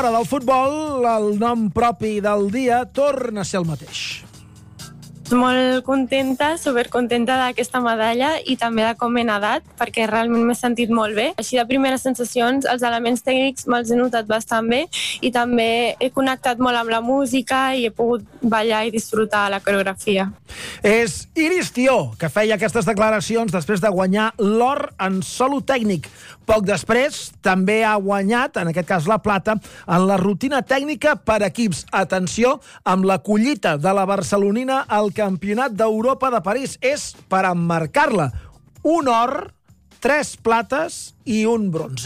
Del futbol, el nom propi del dia torna a ser el mateix. Molt contenta, supercontenta d'aquesta medalla i també de com he nedat, perquè realment m'he sentit molt bé. Així de primeres sensacions, els elements tècnics me'ls he notat bastant bé i també he connectat molt amb la música i he pogut ballar i disfrutar la coreografia. És Iris Tió, que feia aquestes declaracions després de guanyar l'or en solo tècnic. Poc després també ha guanyat, en aquest cas la plata, en la rutina tècnica per equips. Atenció, amb la collita de la barcelonina al Campionat d'Europa de París. És per emmarcar-la. Un or, 3 plates i un bronze.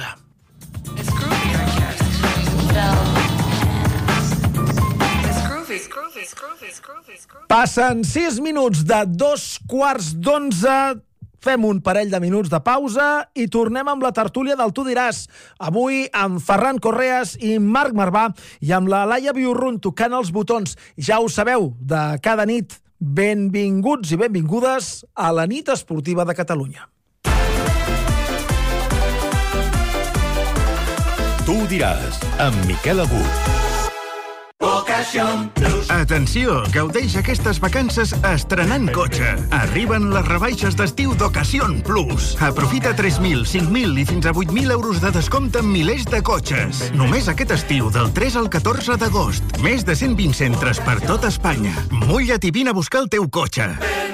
Passen 6 minuts de 2:15. Fem un parell de minuts de pausa i tornem amb la tertúlia del Tu diràs. Avui amb Ferran Correas i Marc Marvà i amb la Laia Biurrun tocant els botons. Ja ho sabeu, de cada nit. Benvinguts i benvingudes a la nit esportiva de Catalunya. Tu diràs, amb Miquel Agut. Atenció, gaudeix aquestes vacances estrenant cotxe. Arriben les rebaixes d'estiu d'Ocasión Plus. Aprofita 3.000, 5.000 i fins a 8.000 euros de descompte en milers de cotxes. Només aquest estiu, del 3 al 14 d'agost. Més de 120 centres per tot Espanya. Mulla't i vine a buscar el teu cotxe.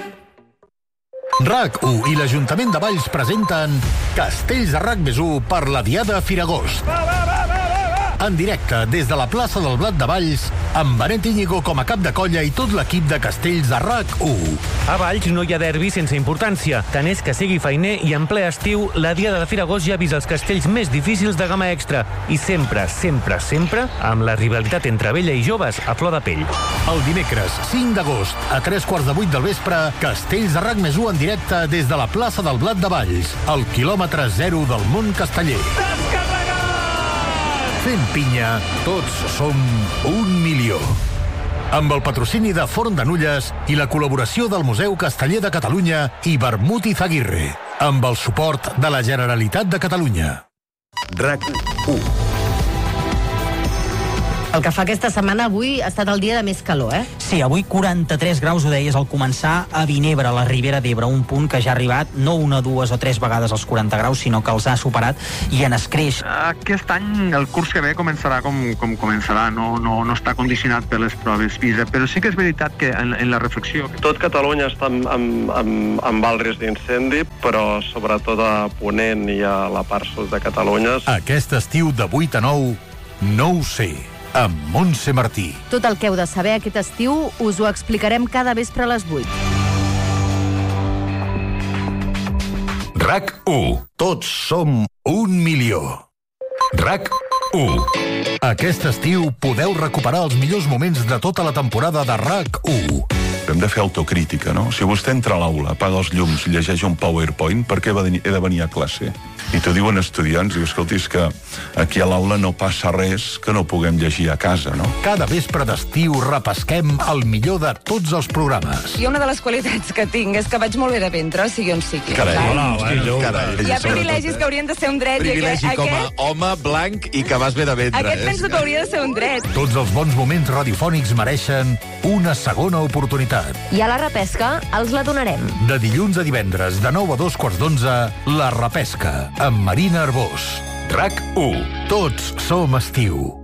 RAC1 i l'Ajuntament de Valls presenten Castells de RAC+1 per la Diada Firagost. En directe, des de la plaça del Blat de Valls, amb Benet Íñigo com a cap de colla i tot l'equip de Castells de RAC1. A Valls no hi ha derbi sense importància. Tant és que sigui feiner i en ple estiu, la Diada de Firagost ja ha vist els castells més difícils de gamma extra. I sempre, sempre, sempre, amb la rivalitat entre vella i joves a flor de pell. El dimecres 5 d'agost, a 7:45 del vespre, Castells de RAC+1 en directe des de la plaça del Blat de Valls, al quilòmetre 0 del món casteller. Fent pinya, tots som 1.000.000. Amb el patrocini de Forn de Nulles i la col·laboració del Museu Casteller de Catalunya i Vermut i Zaguirre. Amb el suport de la Generalitat de Catalunya. RAC1. El que fa aquesta setmana, avui, ha estat el dia de més calor, eh? Sí, avui 43 graus, ho deies al començar, a Vinebre, a la Ribera d'Ebre, un punt que ja ha arribat no una, dues o tres vegades als 40 graus, sinó que els ha superat i en escreix. Aquest any, el curs que ve començarà com començarà, no està condicionat per les proves PISA, però sí que és veritat que en la reflexió... Tot Catalunya està amb alt risc d'incendi, però sobretot a Ponent i a la part sud de Catalunya. Aquest estiu de 8 a 9, no ho sé, amb Montse Martí. Tot el que heu de saber aquest estiu us ho explicarem cada vespre a les 8. RAC1. Tots som 1.000.000. RAC1. Aquest estiu podeu recuperar els millors moments de tota la temporada de RAC1. Hem de fer autocrítica, no? Si vostè entra a l'aula, apaga els llums i llegeix un PowerPoint, per què he de venir a classe? I t'ho diuen estudiants, diu, escolti, és que aquí a l'aula no passa res que no puguem llegir a casa, no? Cada vespre d'estiu repesquem el millor de tots els programes. I una de les qualitats que tinc és que vaig molt bé de ventre, sigui on sigui. Carai, carai. Hi ha privilegis que haurien de ser un dret. Privilegi com a home blanc i que vas bé de ventre. Aquest penso que hauria de ser un dret. Tots els bons moments radiofònics mereixen una segona oportunitat. I a la repesca els la donarem. De dilluns a divendres, de 9 a 2:15, la repesca, amb Marina Arbós. RAC1. Tots som estiu.